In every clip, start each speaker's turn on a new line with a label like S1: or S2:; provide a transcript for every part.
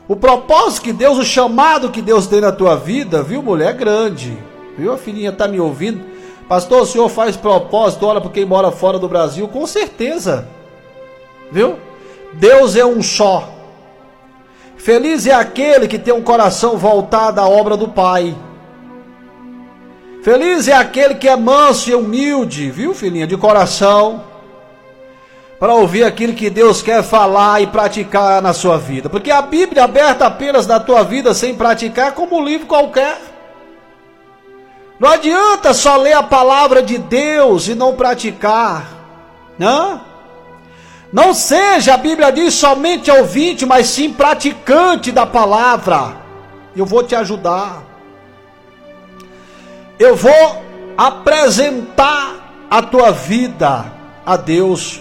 S1: O propósito que Deus, o chamado que Deus tem na tua vida, viu, mulher, é grande. Viu, a filhinha tá me ouvindo? Pastor, o senhor faz propósito, olha para quem mora fora do Brasil? Com certeza. Viu? Deus é um só. Feliz é aquele que tem um coração voltado à obra do Pai. Feliz é aquele que é manso e humilde, viu, filhinha, de coração, para ouvir aquilo que Deus quer falar e praticar na sua vida. Porque a Bíblia aberta apenas na tua vida sem praticar é como um livro qualquer. Não adianta só ler a palavra de Deus e não praticar. Não seja, a Bíblia diz, somente ouvinte, mas sim praticante da palavra. Eu vou te ajudar. Eu vou apresentar a tua vida a Deus.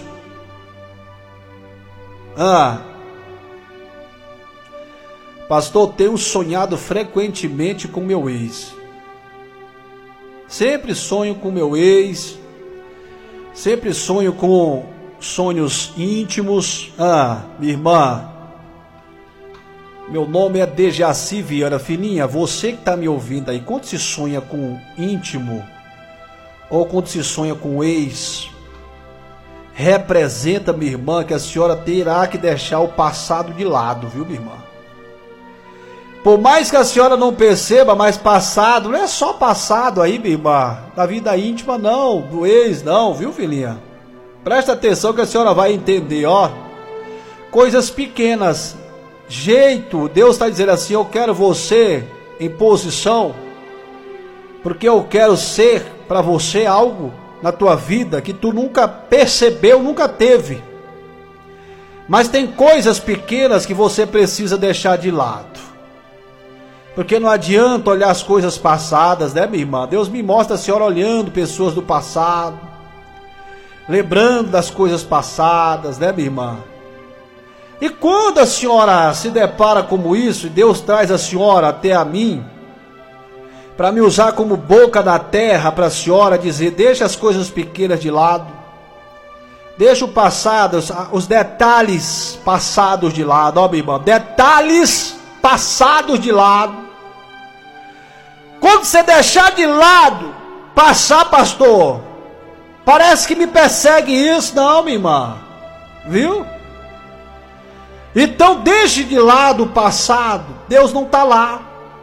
S1: Pastor, tenho sonhado frequentemente com meu ex. Sempre sonho com meu ex. Sempre sonho com sonhos íntimos. Minha irmã, meu nome é Dejaci Vieira. Filhinha, você que está me ouvindo aí, quando se sonha com íntimo, ou quando se sonha com ex, representa, minha irmã, que a senhora terá que deixar o passado de lado, viu, minha irmã? Por mais que a senhora não perceba, mas passado, não é só passado aí, minha irmã, da vida íntima não, do ex não, viu, filhinha? Presta atenção que a senhora vai entender, ó. Coisas pequenas, jeito, Deus está dizendo assim, eu quero você em posição, porque eu quero ser para você algo na tua vida que tu nunca percebeu, nunca teve. Mas tem coisas pequenas que você precisa deixar de lado. Porque não adianta olhar as coisas passadas, né, minha irmã? Deus me mostra a senhora olhando pessoas do passado, lembrando das coisas passadas, né, minha irmã? E quando a senhora se depara com isso, e Deus traz a senhora até a mim, para me usar como boca da terra, para a senhora dizer, deixa as coisas pequenas de lado, deixa o passado, os detalhes passados de lado, ó, minha irmã, detalhes passados de lado. Quando você deixar de lado, passar, pastor, parece que me persegue isso, não, minha irmã, viu? Então deixe de lado o passado, Deus não está lá.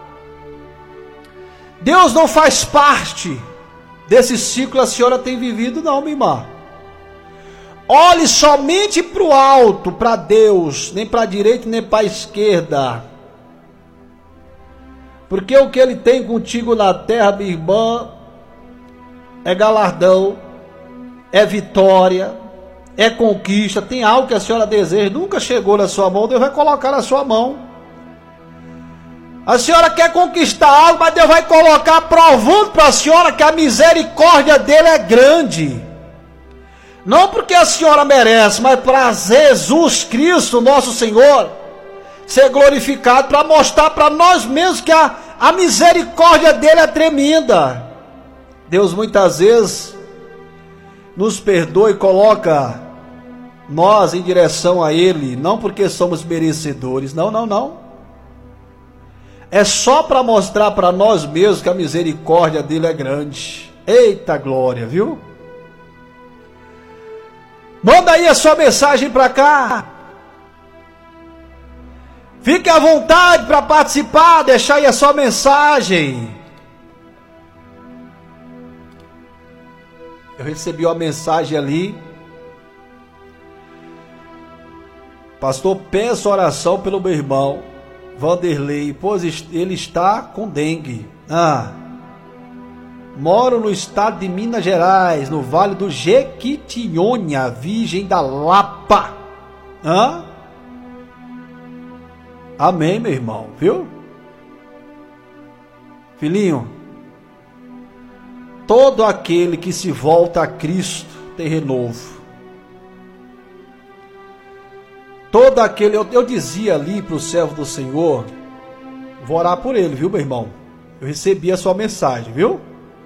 S1: Deus não faz parte desse ciclo que a senhora tem vivido, não, minha irmã. Olhe somente para o alto, para Deus, nem para a direita, nem para a esquerda. Porque o que Ele tem contigo na terra, minha irmã, é galardão, é vitória, é conquista. Tem algo que a senhora deseja, nunca chegou na sua mão, Deus vai colocar na sua mão. A senhora quer conquistar algo, mas Deus vai colocar provando para a senhora que a misericórdia dele é grande. Não porque a senhora merece, mas para Jesus Cristo, nosso Senhor, ser glorificado, para mostrar para nós mesmos que a misericórdia dele é tremenda. Deus muitas vezes nos perdoa e coloca nós em direção a ele, não porque somos merecedores, não. É só para mostrar para nós mesmos que a misericórdia dele é grande. Eita glória, viu? Manda aí a sua mensagem para cá. Fique à vontade para participar, deixar aí a sua mensagem. Eu recebi uma mensagem ali. Pastor, peço oração pelo meu irmão Vanderlei, pois ele está com dengue. Moro no estado de Minas Gerais, no Vale do Jequitinhonha, Virgem da Lapa. Amém, meu irmão, viu? Filhinho, todo aquele que se volta a Cristo tem renovo. Todo aquele, eu dizia ali para o servo do Senhor, vou orar por ele, viu, meu irmão? Eu recebi a sua mensagem, viu?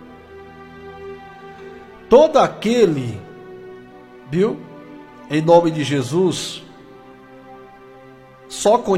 S1: Todo aquele, viu, em nome de Jesus, só